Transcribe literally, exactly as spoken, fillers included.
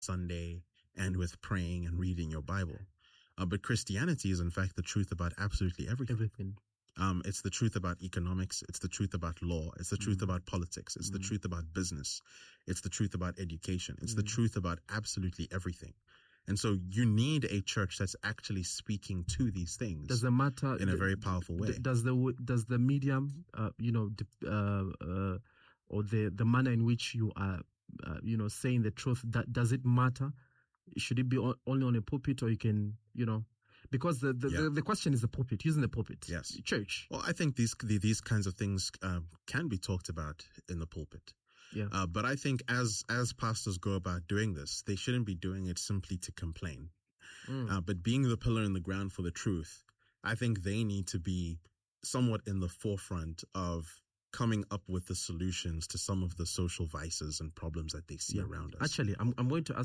Sunday and with praying and reading your Bible. Uh, but Christianity is, in fact, the truth about absolutely everything. Everything. Um, it's the truth about economics. It's the truth about law. It's the truth Mm. about politics. It's Mm. the truth about business. It's the truth about education. It's Mm. the truth about absolutely everything. And so you need a church that's actually speaking to these things Does it matter in a very powerful way. Does the does the medium, uh, you know, uh, uh, or the the manner in which you are, uh, you know, saying the truth, that does it matter? Should it be on, only on a pulpit, or you can, you know, because the the, Yeah. the the question is the pulpit, using the pulpit, Yes, church. Well, I think these these kinds of things um, can be talked about in the pulpit. Yeah. Uh, but I think as as pastors go about doing this, they shouldn't be doing it simply to complain. Mm. Uh, but being the pillar in the ground for the truth, I think they need to be somewhat in the forefront of coming up with the solutions to some of the social vices and problems that they see Yeah. around us. Actually, I'm I'm going to ask